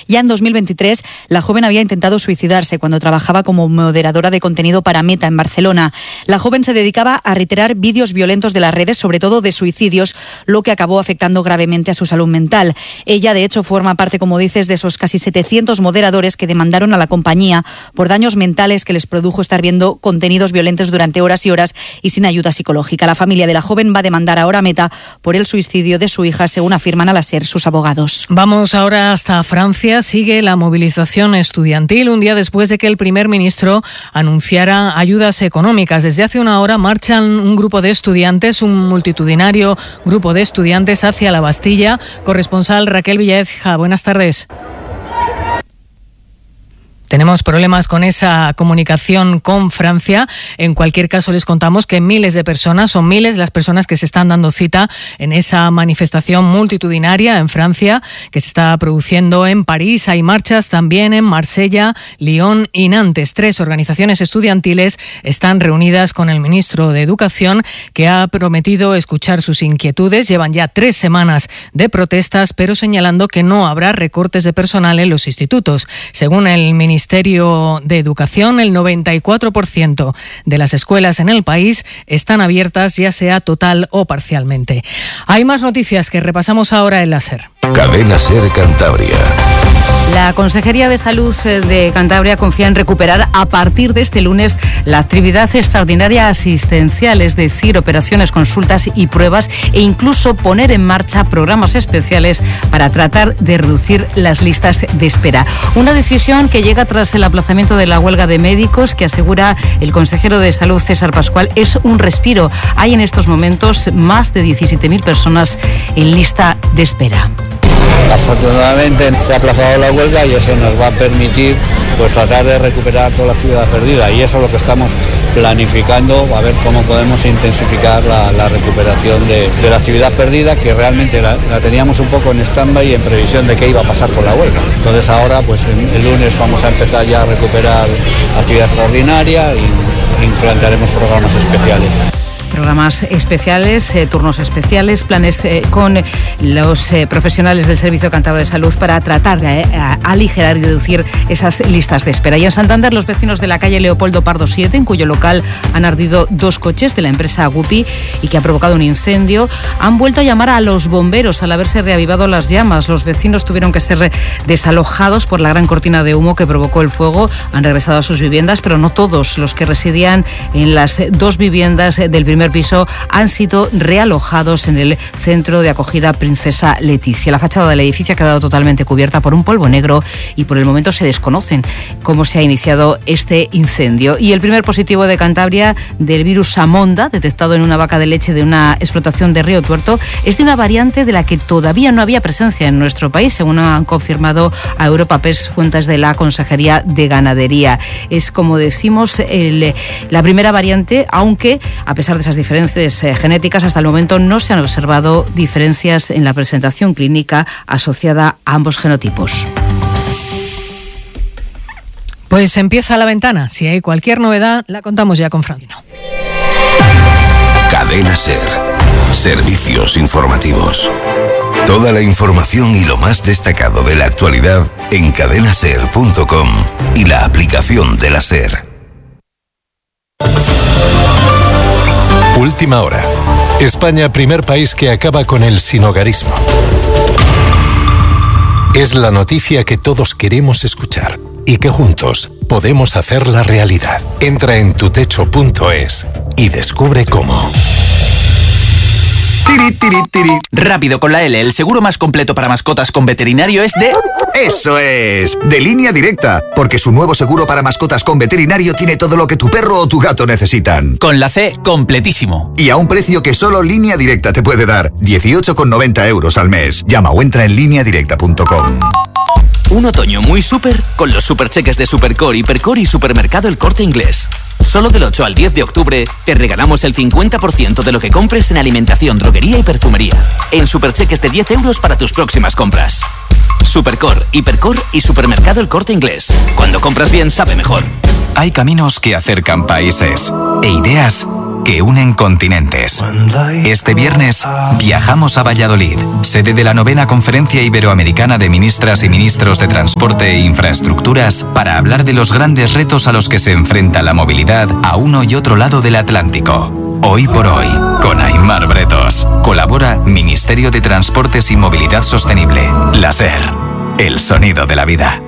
Ya en 2023, la joven había intentado suicidarse cuando trabajaba como moderadora de contenido para Meta en Barcelona. La joven se dedicaba a reiterar vídeos violentos de las redes, sobre todo de suicidios, lo que acabó afectando gravemente a su salud mental. Ella, de hecho, forma parte, como dices, de esos casi 700 moderadores que demandaron a la compañía por daños mentales que les produjo estar viendo contenidos violentos durante horas y horas y sin ayuda psicológica. La familia de la joven va a demandar ahora a Meta por el suicidio de su hija, según afirman al SER sus abogados. Vamos ahora hasta Francia. Sigue la movilización estudiantil un día después de que el primer ministro anunciara ayudas económicas. Desde hace una hora marchan un grupo de estudiantes, un multitudinario grupo de estudiantes hacia la Bastilla. Corresponsal Raquel Villaécija, buenas tardes. Tenemos problemas con esa comunicación con Francia. En cualquier caso, les contamos que miles de personas, son miles las personas que se están dando cita en esa manifestación multitudinaria en Francia que se está produciendo en París. Hay marchas también en Marsella, Lyon y Nantes. 3 organizaciones estudiantiles están reunidas con el ministro de Educación, que ha prometido escuchar sus inquietudes. Llevan ya 3 semanas de protestas, pero señalando que no habrá recortes de personal en los institutos. Según el Ministerio de Educación, el 94% de las escuelas en el país están abiertas, ya sea total o parcialmente. Hay más noticias que repasamos ahora en la SER. Cadena SER Cantabria. La Consejería de Salud de Cantabria confía en recuperar a partir de este lunes la actividad extraordinaria asistencial, es decir, operaciones, consultas y pruebas, e incluso poner en marcha programas especiales para tratar de reducir las listas de espera. Una decisión que llega tras el aplazamiento de la huelga de médicos, que asegura el consejero de Salud, César Pascual, es un respiro. Hay en estos momentos más de 17.000 personas en lista de espera. Afortunadamente se ha aplazado la huelga y eso nos va a permitir tratar de recuperar toda la actividad perdida, y eso es lo que estamos planificando, a ver cómo podemos intensificar la recuperación de la actividad perdida, que realmente la teníamos un poco en stand-by en previsión de qué iba a pasar con la huelga. Entonces ahora el lunes vamos a empezar ya a recuperar actividad extraordinaria y implantaremos programas especiales. Programas especiales, turnos especiales, planes con los profesionales del Servicio Cántabro de Salud para tratar de aligerar y reducir esas listas de espera. Y en Santander, los vecinos de la calle Leopoldo Pardo 7, en cuyo local han ardido 2 coches de la empresa Gupi y que ha provocado un incendio, han vuelto a llamar a los bomberos al haberse reavivado las llamas. Los vecinos tuvieron que ser desalojados por la gran cortina de humo que provocó el fuego. Han regresado a sus viviendas, pero no todos. Los que residían en las 2 viviendas del primer piso han sido realojados en el centro de acogida Princesa Leticia. La fachada del edificio ha quedado totalmente cubierta por un polvo negro y por el momento se desconocen cómo se ha iniciado este incendio. Y el primer positivo de Cantabria del virus Samonda, detectado en una vaca de leche de una explotación de Río Tuerto, es de una variante de la que todavía no había presencia en nuestro país, según han confirmado a Europa PES fuentes de la Consejería de Ganadería. Es, como decimos, la primera variante, aunque a pesar de esas diferencias genéticas, hasta el momento no se han observado diferencias en la presentación clínica asociada a ambos genotipos. Pues empieza La Ventana. Si hay cualquier novedad, la contamos ya con Francino. Cadena SER. Servicios informativos. Toda la información y lo más destacado de la actualidad en cadenaser.com y la aplicación de la SER. Última hora. España, primer país que acaba con el sinhogarismo. Es la noticia que todos queremos escuchar y que juntos podemos hacerla realidad. Entra en tutecho.es y descubre cómo. Tiri, tiri, tiri. Rápido con la L, el seguro más completo para mascotas con veterinario es de... ¡Eso es! De Línea Directa, porque su nuevo seguro para mascotas con veterinario tiene todo lo que tu perro o tu gato necesitan. Con la C, completísimo. Y a un precio que solo Línea Directa te puede dar, 18,90 € al mes. Llama o entra en lineadirecta.com. Un otoño muy súper con los supercheques de Supercore, Hipercore y Supermercado El Corte Inglés. Solo del 8 al 10 de octubre te regalamos el 50% de lo que compres en alimentación, droguería y perfumería. En supercheques de 10 € para tus próximas compras. Supercore, Hipercore y Supermercado El Corte Inglés. Cuando compras bien, sabe mejor. Hay caminos que acercan países e ideas que unen continentes. Este viernes viajamos a Valladolid, sede de la 9ª Conferencia Iberoamericana de Ministras y Ministros de Transporte e Infraestructuras, para hablar de los grandes retos a los que se enfrenta la movilidad a uno y otro lado del Atlántico. Hoy por hoy, con Aimar Bretos. Colabora Ministerio de Transportes y Movilidad Sostenible. La SER, el sonido de la vida.